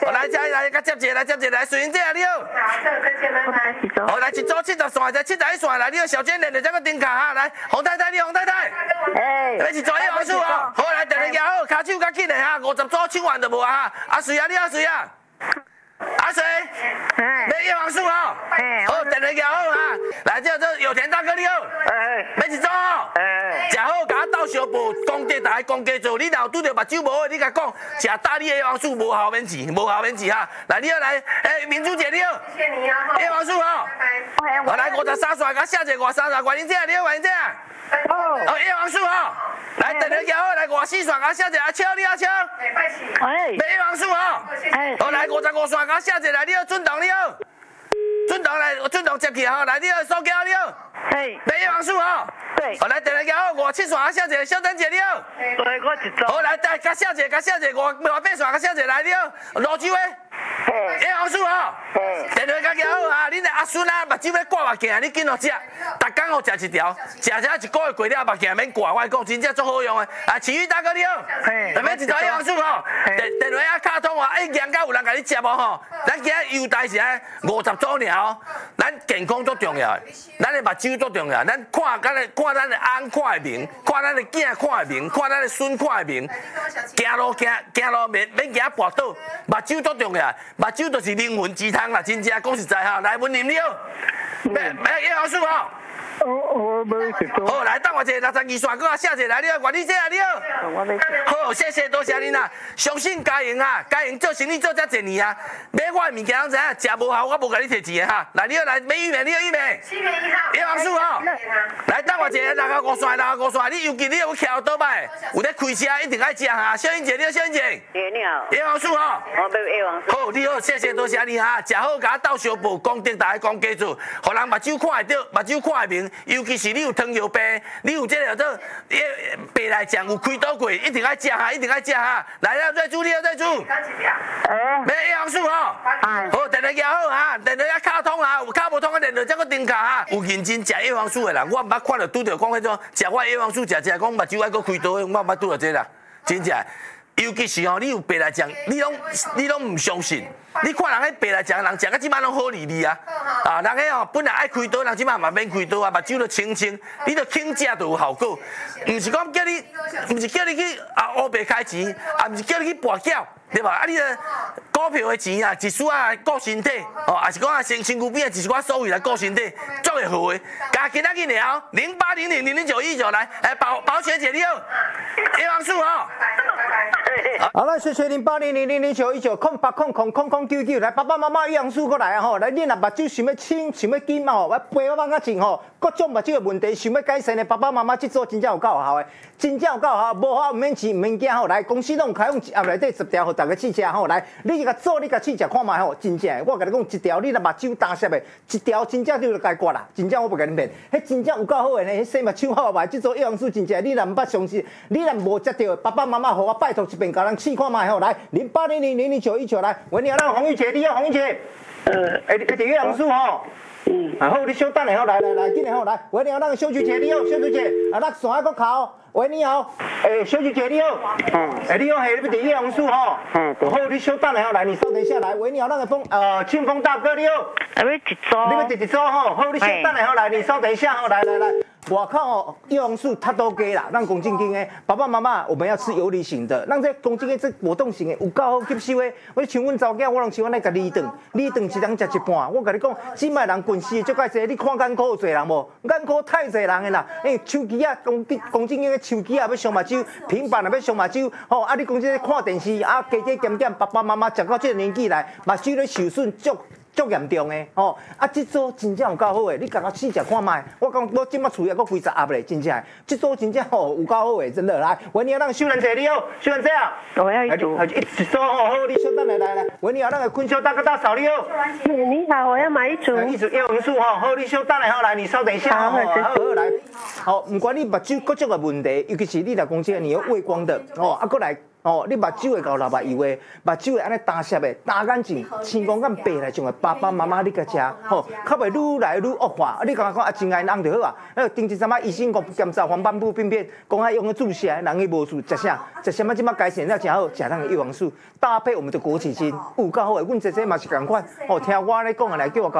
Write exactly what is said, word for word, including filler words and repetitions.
好来，来来，甲接一个，来接一个，来水云姐你好。 好，这个先来来。 好，来一组七十线，再七十一线，来，你要小娟练的这个顶卡哈，来，洪太太，你洪太太。 哎， 要一组叶王叔哦，好来，电话夹好，卡手较紧的哈，五十组千万就无啊哈。阿水啊，你阿水啊。阿水，要叶王叔哦。好，电话夹好哈，来，这这有田大哥你好。 哎， 要一组哦。哎，食好，甲我斗小报，公家大家公家做，你若有拄着目睭无好，你甲讲，食大你叶王叔无效免钱，无效免钱哈。来，你要来，哎，民主姐你好。 谢谢你啊。 叶王叔哦。好，来五十三线，甲写一个五三十，关林姐你好，关林姐。 哦， 哦，叶王叔哦。来，电话夹好，来五四线，甲写一个阿超，你阿超。 哎， 要叶王叔哦。 哎， 好，来五十五线，甲写一个，来你好，俊栋你好。俊栋来，俊栋接起吼，来你好，苏娇你好。 嘿， 要叶王叔哦。 对， 好，来电话夹好，五七线，甲写一个，小珍姐你好。 对，我一组。 好，来再甲写一个，甲写一个，五五八线，甲写一个，来你好，罗州诶。 嘿， 叶王叔哦。电话甲夹好啊，恁的阿孙啊，目睭要挂目镜，你紧哦食，逐工哦食一条，食食一个月过了目镜免挂，我讲真正足好用的。啊，奇遇大哥你好，下面一条叶王叔吼，电电话啊卡通啊，哎，硬到有人甲你接无吼？咱今仔优待是啊五十组尔哦，咱健康足重要的，咱的目睭足重要，咱看咱的看咱的翁看的明，看咱的囝看的明，看咱的孙看的明，行路行行路免免行跋倒，目睭足重要，目睭就是灵魂之汤啦，真正讲实在哈，来文林你好，咩咩叶老师吼。 我我没一组。 好，来等我一下六十二线，搁写一个来，你好，管理姐啊，你好。 我没。 好，谢谢，多谢恁啦。相信嘉莹啊，嘉莹做生意做遮侪年啊，买我的物件拢知影，食无效我无甲你摕钱的哈。来，你好，来买玉梅，你好玉梅。 七月一号。 叶王叔哦。来等我一下，六十五线，六十五线，你尤其你有徛倒摆，有咧开车一定爱食哈。小英姐，你好，小英姐。 哎，你好。 叶王叔哦。 我买叶王叔。 好，你好，谢谢，多谢你哈。食好，甲我斗小报，公定大家讲家做，互人目睭看会到，目睭看会明，尤其是你有糖尿病，你有这个做白内障有开刀过，一定爱食哈，一定爱食哈。来了，再煮，你好，再煮。 哎， 买叶王叔吼。好，电话夹好哈，电话啊卡通啊，有卡无通的电话再搁顶卡哈。有认真食叶王叔的人，我毋捌看到拄着讲迄种食我叶王叔食食讲目睭爱搁开刀，我毋捌拄到这啦，真正。尤其是吼，你有白内障，你拢你拢唔相信。你看人迄白内障人食到即摆拢好利利啊！啊，人迄吼本来爱开刀，人即摆嘛免开刀啊，目睭都清清，你都轻食就有效果。唔是讲叫你，唔是叫你去啊乌白开钱，啊唔是叫你去博缴，对吧？啊你个股票的钱啊，一丝啊顾身体，哦，也是讲啊身身躯边啊一寡所谓来顾身体，足会好的。加今仔日聊零八零零零零九一九来，哎保保险姐你好，叶王叔吼。 好了，谢谢零八零零零零九一九空八空空空空九九来，爸爸妈妈杨叔过来啊吼，来你若目睭想要清想要紧嘛吼，我陪我放较近吼，各种目睭的问题想要改善的，爸爸妈妈这做真正有够有效的，真正有够有效，无效唔免钱唔免惊吼，来公司拢开放一盒内底十条，互大家试食吼，来你甲做你甲试食看卖吼，真正的，我甲你讲一条你若目睭干涩的，一条真正你就该刮啦，真正我不甲你骗，迄真正有够好的呢，迄洗目睭好嘛，这做叶王叔真正，你若唔捌相信，你若无接到爸爸妈妈，互我拜托一遍，甲人试看卖吼，来零八零零零零九一九来，喂，你好，咱洪玉姐，你好，洪玉姐，呃，哎，哎，叶王叔吼。嗯，啊好，你稍等下吼，来来来，紧来吼，来，喂，你好，那个小菊姐，你好，小菊姐，啊，那线还搁卡，喂，你好，诶，小菊姐你好，嗯，诶，你好，嘿，你不是叶王叔吼，嗯，好，你稍等下吼，来，你稍等一下，来，喂，你好，那个风，呃，庆丰大哥你好， 啊，要一组。 你要一一组吼，好，你稍等下吼，来，你稍等一下吼，来来来。外口哦，叶王叔太多鸡啦，咱讲正经的，爸爸妈妈我们要吃有理型的，咱这讲正经这果冻型的有够好吸收的。我像阮查某囝，我拢喜欢来甲李顿，李顿一人食一半。我甲你讲，即摆人近视足介济，你看眼科有侪人无？眼科太侪人的啦，诶，手机啊，讲讲正经的手机啊要上目睭，平板也要上目睭，吼啊！你讲这看电视啊，加加减减，爸爸妈妈食到这个年纪来，目睭咧受损足。足严重的吼，啊，这组真正有够好的，你甲我试食看卖。我讲我今麦厝也搁几十盒咧，真正，这组真正吼有够好的，真的来。喂，你好，那个秀兰姐你好，秀兰姐啊， 我要一组。 一一组吼，好，你稍等来来来。喂，你好，那个坤秀大哥大嫂你好。 你好，我要买一组。 一组叶黄素吼，好，你稍等来好来，你稍等一下吼，好好来。好，不管你目睭各种的问题，尤其是你若讲这个你有畏光的哦，啊，过来。 哦，你目睭会搞流目油的，目睭会安尼干涩的，大眼睛，青光眼白来种的，爸爸妈妈你甲食，吼，较袂愈来愈恶化。啊，你感觉讲啊，真爱人就好啊。那顶一阵啊，医生讲检查黄斑部病变，讲啊用个注射，人伊无事，食啥？食什么？即摆改善了真好，食咱个叶黄素，搭配我们的枸杞精，有够好诶。阮姐姐嘛是共款，吼，听我咧讲来叫我。